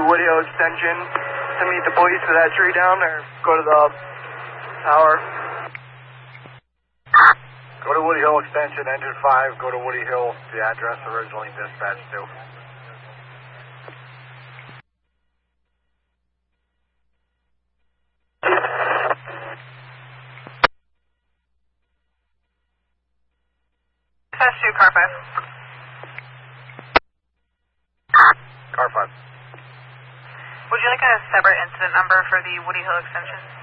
Woody Hill Extension to meet the police for that tree down, or go to the tower? Go to Woody Hill Extension, engine 5, go to Woody Hill, the address originally dispatched to. Dispatch to car 5. Car 5. Would you like a separate incident number for the Woody Hill Extension?